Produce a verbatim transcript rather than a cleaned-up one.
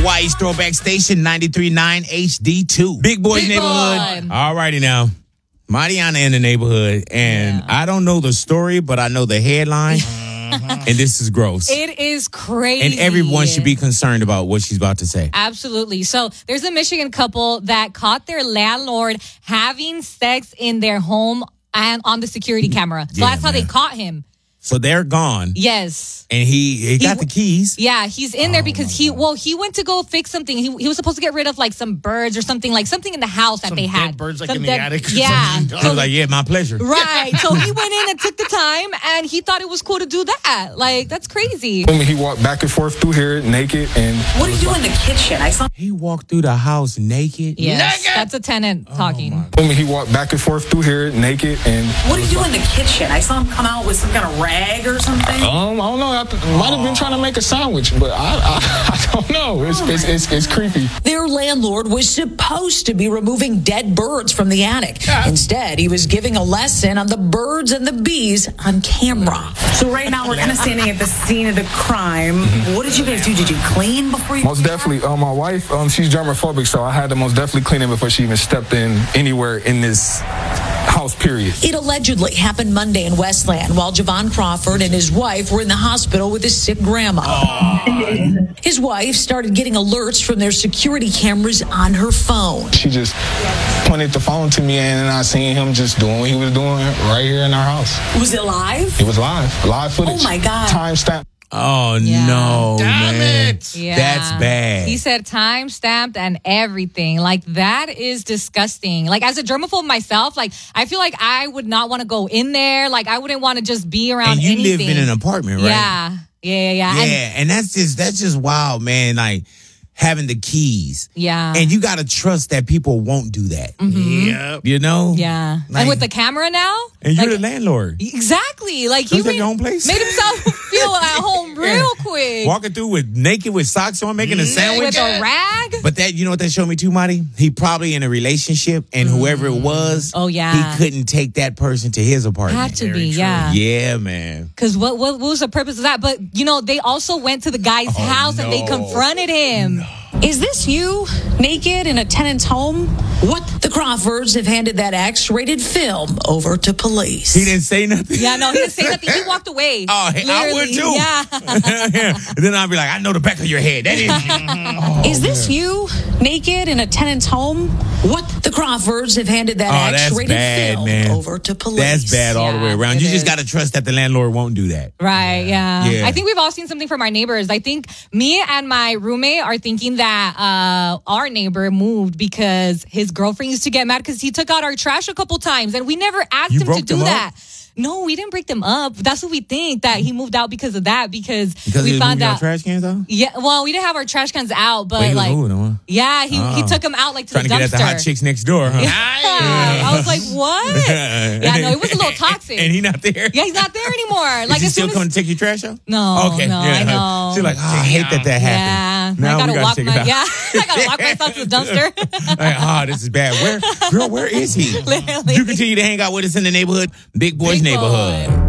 Hawaii's throwback station, ninety-three point nine H D two. Big Boy's Big neighborhood. Boy. All righty now. Mariana in the neighborhood. And Yeah. I don't know the story, but I know the headline. And this is gross. It is crazy. And everyone should be concerned about what she's about to say. Absolutely. So there's a Michigan couple that caught their landlord having sex in their home and on the security camera. So Yeah, that's how man. they caught him. So they're gone. Yes. And he, he got the keys. Yeah, he's in there Oh, because my he, God. well, he went to go fix something. He, he was supposed to get rid of like some birds or something, like something in the house that Some they dead had. birds, like Some in the dead- attic or Yeah. something. I was like, yeah, my pleasure. Right. So he went in and took the time and he thought it was cool to do that. Like, that's crazy. When he walked back and forth through here naked and What do you do in the kitchen? I saw. He walked through the house naked. Yes. That's a tenant Oh, talking. when he walked back and forth through here naked and What do you do in the kitchen? I saw him come out with some kind of rag or something. um I don't know. I might have been trying to make a sandwich, but I I, I don't know. It's, it's it's it's creepy. Their landlord was supposed to be removing dead birds from the attic. Instead, he was giving a lesson on the birds and the bees on camera. So right now we're kind of standing at the scene of the crime. What did you guys do? Did you clean before you? Most definitely. Um, my wife, um, she's germophobic, so I had to most definitely clean it before she even stepped in anywhere in this house. Period. It allegedly happened Monday in Westland while Javon Crawford and his wife were in the hospital with his sick grandma. His wife started getting alerts from their security cameras on her phone. She just pointed the phone to me, and I seen him just doing what he was doing right here in our house. Was it live? It was live, live footage. Oh, my God. Timestamp. Oh, Yeah. no, Damn man. it. Yeah. That's bad. He said time stamped and everything. Like, that is disgusting. Like, as a germaphobe myself, like, I feel like I would not want to go in there. Like, I wouldn't want to just be around And you anything. live in an apartment, right? Yeah. Yeah, yeah, yeah. Yeah, And- and that's just that's just wild, man. Like having the keys. Yeah. And you got to trust that people won't do that. Yep. You know? yeah. Like- and with the camera now? And you're like, the landlord. Exactly. Like, So he it's like made, your own place? made himself feel at home real quick. Walking through with naked with socks on, making a sandwich. With a rag? But that, you know what that showed me too, Marty? He probably in a relationship, and whoever it was, Oh, yeah. he couldn't take that person to his apartment. Had to be, yeah. Yeah, man. Because what, what what was the purpose of that? But, you know, they also went to the guy's house and they no. confronted him. Is this you, naked in a tenant's home? What? The Crawfords have handed that X-rated film over to police. He didn't say nothing. Yeah, no, he didn't say nothing. He walked away. Oh, hey, I would Literally. too. Yeah. And then I'd be like, I know the back of your head. That is. Is this you, naked in a tenant's home? What? The Crawfords have handed that Oh, that's X-rated bad, film man. over to police. That's bad all the way Yeah, around. it You just is. got to trust that the landlord won't do that. Right, yeah. Yeah. I think we've all seen something from our neighbors. I think me and my roommate are thinking that uh, our neighbor moved because his girlfriend used to get mad because he took out our trash a couple times and we never asked You him to broke do them up? that. No, we didn't break them up. That's what we think, that he moved out because of that, because, Because we he was found moving out. out trash cans out? Yeah, well, we didn't have our trash cans out, but But he was like, moving them, huh? yeah, he, he Oh. took them out like to Trying the to dumpster. get at the hot chicks next door, huh? Yeah. I was like, what? Yeah, no, it was a little toxic. And he not there? Yeah, he's not there anymore. Like, Is he as still soon as- coming to take your trash out? No, Okay. no, yeah. I know. She's like, oh, I hate that that happened. Yeah, Now I gotta we gotta walk check my it out. yeah, I gotta walk myself to the dumpster. Like, oh, this is bad. Where, girl, where is he? Literally. You continue to hang out with us in the neighborhood, Big Boy's Big Boy. neighborhood.